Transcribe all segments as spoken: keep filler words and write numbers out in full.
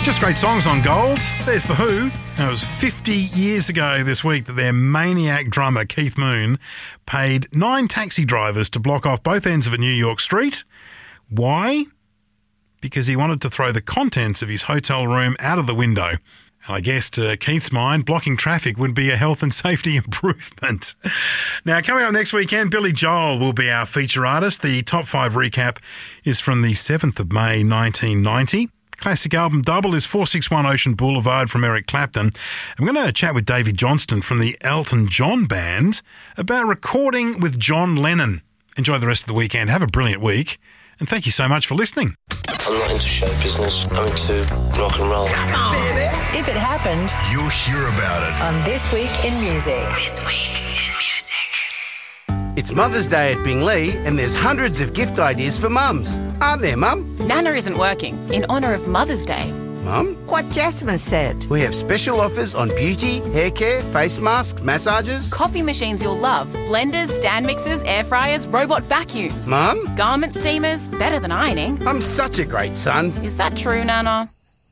Just great songs on Gold. There's The Who. It was fifty years ago this week that their maniac drummer, Keith Moon, paid nine taxi drivers to block off both ends of a New York street. Why? Because he wanted to throw the contents of his hotel room out of the window. And I guess to Keith's mind, blocking traffic would be a health and safety improvement. Now, coming up next weekend, Billy Joel will be our feature artist. The top five recap is from the seventh of May, nineteen ninety. Classic album double is four sixty-one Ocean Boulevard from Eric Clapton. I'm going to chat with Davey Johnston from the Elton John Band about recording with John Lennon. Enjoy the rest of the weekend. Have a brilliant week. And thank you so much for listening. I'm not into show business. I'm into rock and roll. Come on, baby. If it happened, you'll hear about it on This Week in Music. This Week in Music. It's Mother's Day at Binglee, and there's hundreds of gift ideas for mums. Aren't there, Mum? Nana isn't working in honour of Mother's Day. Mum? What Jasmine said. We have special offers on beauty, hair care, face masks, massages. Coffee machines you'll love. Blenders, stand mixers, air fryers, robot vacuums. Mum? Garment steamers, better than ironing. I'm such a great son. Is that true, Nana?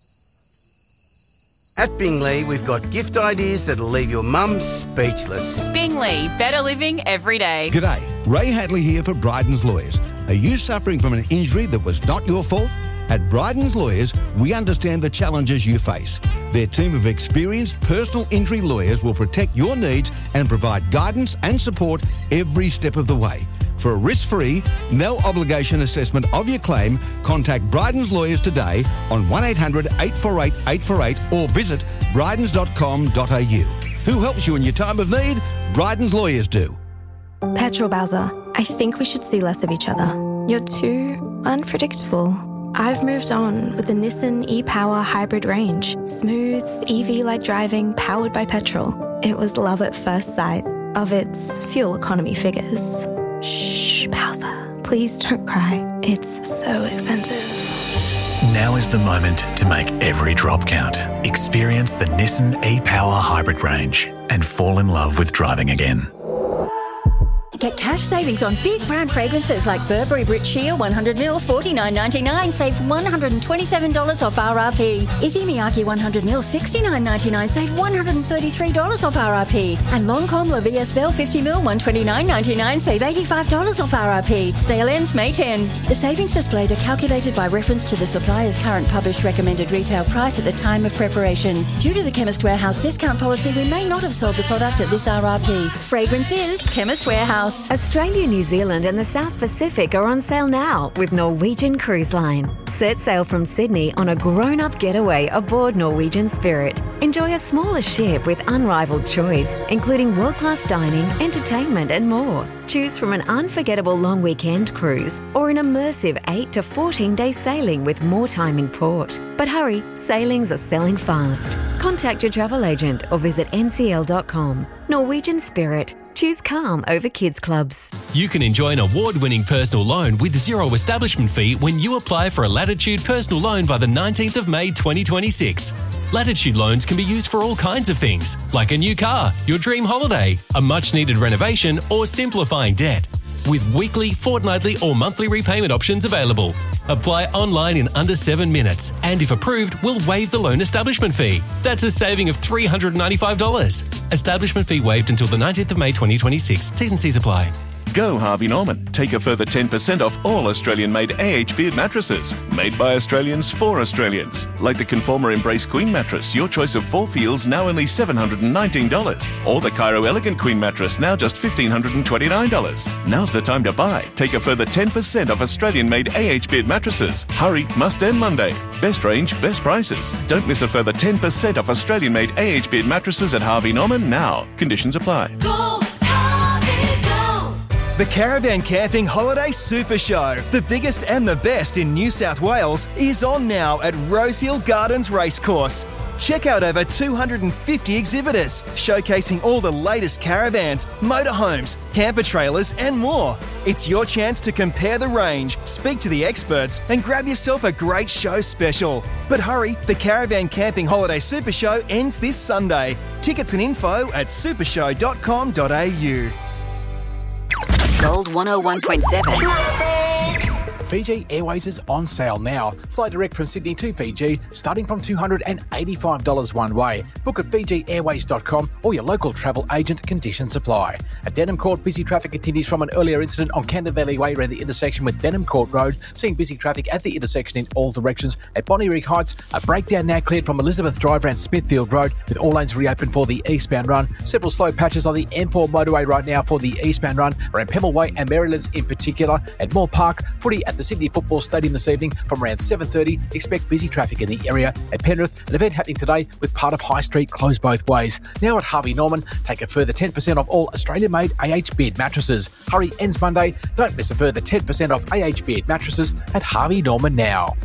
At Binglee, we've got gift ideas that'll leave your mum speechless. Binglee, better living every day. G'day, Ray Hadley here for Bryden's Lawyers. Are you suffering from an injury that was not your fault? At Bryden's Lawyers, we understand the challenges you face. Their team of experienced personal injury lawyers will protect your needs and provide guidance and support every step of the way. For a risk-free, no-obligation assessment of your claim, contact Bryden's Lawyers today on one eight hundred eight four eight eight four eight or visit brydens dot com dot a u. Who helps you in your time of need? Bryden's Lawyers do. Petrol Bowser, I think we should see less of each other. You're too unpredictable. I've moved on with the Nissan e-Power hybrid range. Smooth, E V-like driving, powered by petrol. It was love at first sight of its fuel economy figures. Shh, Bowser. Please don't cry. It's so expensive. Now is the moment to make every drop count. Experience the Nissan e-Power hybrid range and fall in love with driving again. Get cash savings on big brand fragrances like Burberry Brit Sheer one hundred mil, forty-nine ninety-nine. Save one hundred twenty-seven dollars off R R P. Izzy Miyake one hundred mil, sixty-nine ninety-nine. Save one hundred thirty-three dollars off R R P. And Lancôme La V S Belle fifty mil, one hundred twenty-nine ninety-nine. Save eighty-five dollars off R R P. Sale ends May tenth. The savings displayed are calculated by reference to the supplier's current published recommended retail price at the time of preparation. Due to the Chemist Warehouse discount policy, we may not have sold the product at this R R P. Fragrance is Chemist Warehouse. Australia, New Zealand and the South Pacific are on sale now with Norwegian Cruise Line. Set sail from Sydney on a grown-up getaway aboard Norwegian Spirit. Enjoy a smaller ship with unrivaled choice, including world-class dining, entertainment and more. Choose from an unforgettable long weekend cruise or an immersive eight to fourteen day sailing with more time in port. But hurry, sailings are selling fast. Contact your travel agent or visit n c l dot com. Norwegian Spirit. Choose calm over kids clubs. You can enjoy an award-winning personal loan with zero establishment fee when you apply for a Latitude personal loan by the nineteenth of May twenty twenty-six. Latitude loans can be used for all kinds of things, like a new car, your dream holiday, a much-needed renovation, or simplifying debt. With weekly, fortnightly or monthly repayment options available. Apply online in under seven minutes and if approved, we'll waive the loan establishment fee. That's a saving of three hundred ninety-five dollars. Establishment fee waived until the nineteenth of May twenty twenty-six. T's and C's apply. Go Harvey Norman. Take a further ten percent off all Australian-made A H Beard mattresses. Made by Australians for Australians. Like the Conformer Embrace Queen mattress, your choice of four feels now only seven hundred nineteen dollars. Or the Cairo Elegant Queen mattress, now just one thousand five hundred twenty-nine dollars. Now's the time to buy. Take a further ten percent off Australian-made A H Beard mattresses. Hurry, must end Monday. Best range, best prices. Don't miss a further ten percent off Australian-made A H Beard mattresses at Harvey Norman now. Conditions apply. Go! The Caravan Camping Holiday Super Show, the biggest and the best in New South Wales, is on now at Rosehill Gardens Racecourse. Check out over two hundred fifty exhibitors, showcasing all the latest caravans, motorhomes, camper trailers and more. It's your chance to compare the range, speak to the experts and grab yourself a great show special. But hurry, the Caravan Camping Holiday Super Show ends this Sunday. Tickets and info at supershow dot com dot a u. Gold one oh one point seven. Traffic! Fiji Airways is on sale now. Fly direct from Sydney to Fiji, starting from two hundred eighty-five dollars one way. Book at fiji airways dot com or your local travel agent. Conditions apply. At Denham Court, busy traffic continues from an earlier incident on Canada Valley Way around the intersection with Denham Court Road. Seeing busy traffic at the intersection in all directions. At Bonnyrigg Heights, a breakdown now cleared from Elizabeth Drive around Smithfield Road with all lanes reopened for the eastbound run. Several slow patches on the M four motorway right now for the eastbound run around Pebble Way and Marylands in particular. At Moore Park, footy at the Sydney Football Stadium this evening from around seven thirty. Expect busy traffic in the area. At Penrith, an event happening today with part of High Street closed both ways. Now at Harvey Norman, take a further ten percent off all Australian-made A H Beard mattresses. Hurry ends Monday. Don't miss a further ten percent off A H Beard mattresses at Harvey Norman now.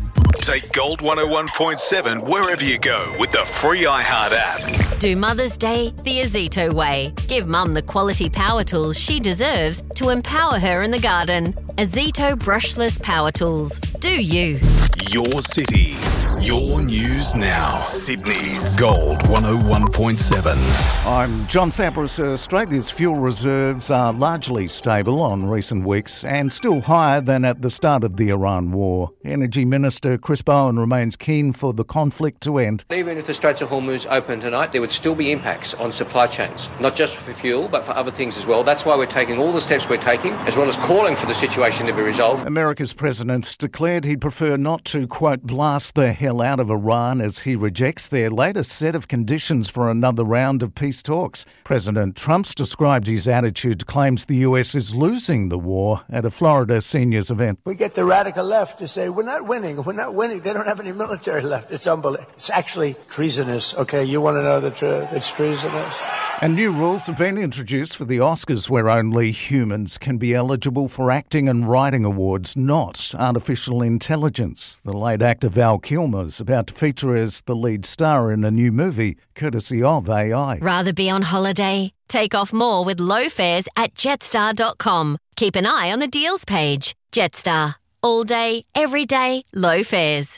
Take Gold one oh one point seven wherever you go with the free iHeart app. Do Mother's Day the Azito way. Give Mum the quality power tools she deserves to empower her in the garden. Azito brushless power tools. Do you? Your city, your news now. Sydney's Gold one oh one point seven. I'm John Fabris. Australia's fuel reserves are largely stable on recent weeks and still higher than at the start of the Iran war. Energy Minister Chris Bowen remains keen for the conflict to end. Even if the Straits of Hormuz open tonight, there would still be impacts on supply chains, not just for fuel, but for other things as well. That's why we're taking all the steps we're taking, as well as calling for the situation to be resolved. America's president declared he'd prefer not to, quote, blast the hell out of Iran as he rejects their latest set of conditions for another round of peace talks. President Trump's described his attitude to claims the U S is losing the war at a Florida seniors event. We get the radical left to say, we're not winning, we're not winning. They don't have any military left. It's unbelievable. It's actually treasonous. Okay, you want to know the truth? It's treasonous. And new rules have been introduced for the Oscars where only humans can be eligible for acting and writing awards, not artificial intelligence. The late actor Val Kilmer is about to feature as the lead star in a new movie, courtesy of A I. Rather be on holiday? Take off more with low fares at jetstar dot com. Keep an eye on the deals page. Jetstar. All day, every day, low fares.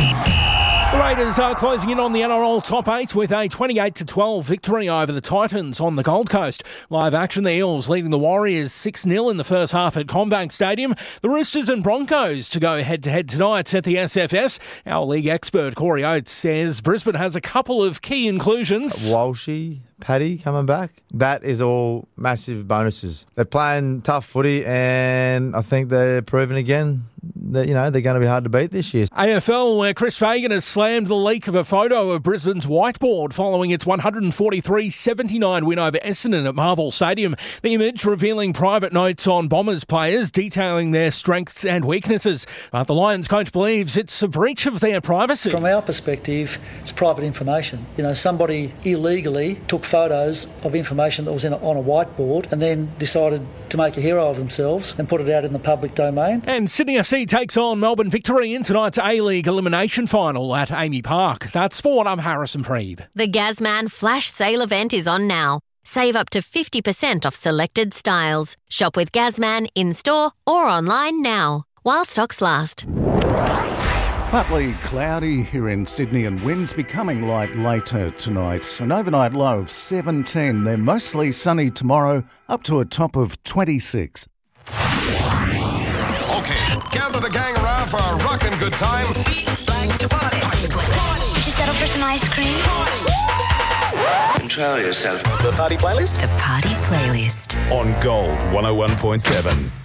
The Raiders are closing in on the N R L top eight with a twenty-eight to twelve victory over the Titans on the Gold Coast. Live action, the Eels leading the Warriors six nil in the first half at CommBank Stadium. The Roosters and Broncos to go head-to-head tonight at the S F S. Our league expert Corey Oates says Brisbane has a couple of key inclusions. Walshy, Paddy coming back. That is all massive bonuses. They're playing tough footy and I think they're proving again that, you know, they're going to be hard to beat this year. A F L, where Chris Fagan has slammed the leak of a photo of Brisbane's whiteboard following its one forty-three seventy-nine win over Essendon at Marvel Stadium. The image revealing private notes on Bombers players detailing their strengths and weaknesses. But the Lions coach believes it's a breach of their privacy. From our perspective, it's private information. You know, somebody illegally took photos of information that was in a, on a whiteboard and then decided to make a hero of themselves and put it out in the public domain. And Sydney F C takes on Melbourne Victory in tonight's A-League elimination final at Amy Park. That's sport. I'm Harrison Freed. The Gazman Flash Sale event is on now. Save up to fifty percent off selected styles. Shop with Gazman in-store or online now, while stocks last. Partly cloudy here in Sydney and winds becoming light later tonight. An overnight low of seventeen. They're mostly sunny tomorrow, up to a top of twenty-six. Okay, gather the gang around for a rockin' good time. Would you settle for some ice cream? Control yourself. The Party Playlist? The Party Playlist. On Gold one oh one point seven.